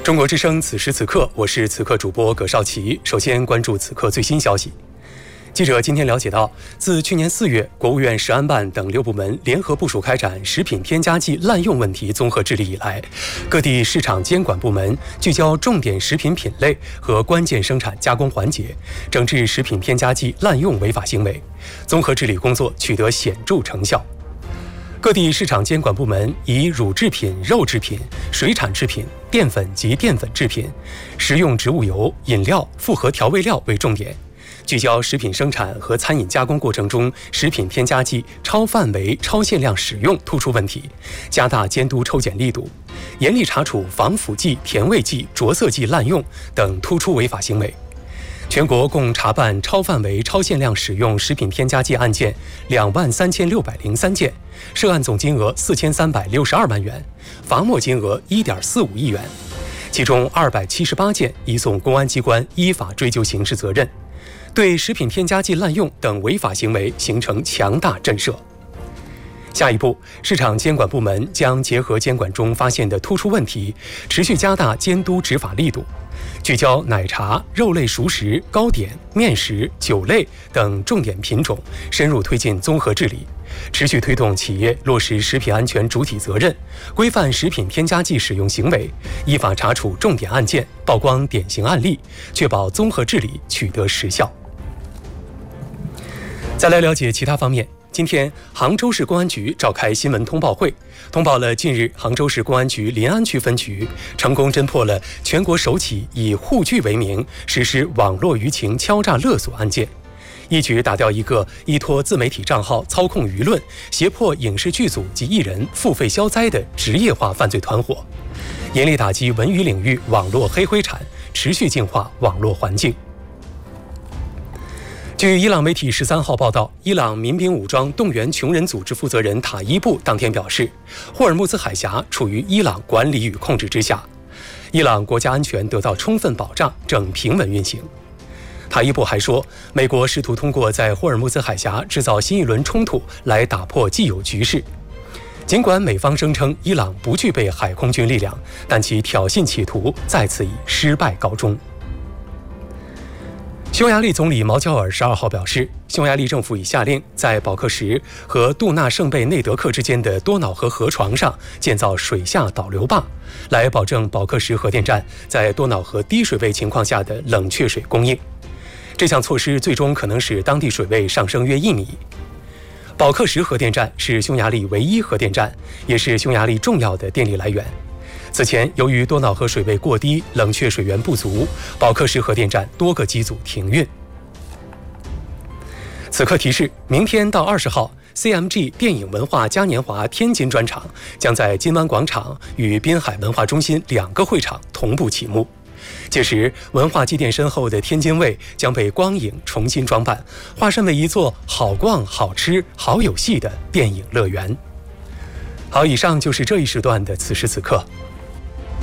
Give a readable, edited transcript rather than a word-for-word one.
中国之声此时此刻，我是此刻主播葛少奇。首先关注此刻最新消息。记者今天了解到，自去年4月，国务院食安办等6部门联合部署开展食品添加剂滥用问题综合治理以来，各地市场监管部门聚焦重点食品品类和关键生产加工环节，整治食品添加剂滥用违法行为，综合治理工作取得显著成效。各地市场监管部门以乳制品、肉制品、水产制品、淀粉及淀粉制品、食用植物油、饮料、复合调味料为重点，聚焦食品生产和餐饮加工过程中食品添加剂超范围、超限量使用突出问题，加大监督抽检力度，严厉查处防腐剂、甜味剂、着色剂滥用等突出违法行为。全国共查办超范围、超限量使用食品添加剂案件23603件，涉案总金额4362万元，罚没金额1.45亿元，其中278件移送公安机关依法追究刑事责任，对食品添加剂滥用等违法行为形成强大震慑。下一步，市场监管部门将结合监管中发现的突出问题，持续加大监督执法力度，聚焦奶茶、肉类熟食、糕点、面食、酒类等重点品种，深入推进综合治理，持续推动企业落实食品安全主体责任，规范食品添加剂使用行为，依法查处重点案件，曝光典型案例，确保综合治理取得实效。再来了解其他方面。今天，杭州市公安局召开新闻通报会，通报了近日杭州市公安局临安区分局成功侦破了全国首起以沪剧为名实施网络舆情敲诈勒索案件，一举打掉一个依托自媒体账号操控舆论、胁迫影视剧组及艺人付费消灾的职业化犯罪团伙，严厉打击文娱领域网络黑灰产，持续净化网络环境。据伊朗媒体13号报道，伊朗民兵武装动员穷人组织负责人塔伊布当天表示，霍尔木兹海峡处于伊朗管理与控制之下，伊朗国家安全得到充分保障，正平稳运行。塔伊布还说，美国试图通过在霍尔木兹海峡制造新一轮冲突来打破既有局势。尽管美方声称伊朗不具备海空军力量，但其挑衅企图再次以失败告终。匈牙利总理毛焦尔12号表示，匈牙利政府已下令在保克什和杜纳圣贝内德克之间的多瑙河河床上建造水下导流坝，来保证保克什核电站在多瑙河低水位情况下的冷却水供应。这项措施最终可能使当地水位上升约1米。保克什核电站是匈牙利唯一核电站，也是匈牙利重要的电力来源。此前，由于多瑙河水位过低，冷却水源不足，保克什核电站多个机组停运。此刻提示，明天到20号 ，CMG 电影文化嘉年华天津专场将在金湾广场与滨海文化中心2个会场同步启幕。届时，文化积淀深厚的天津卫将被光影重新装扮，化身为一座好逛、好吃、好有戏的电影乐园。好，以上就是这一时段的此时此刻。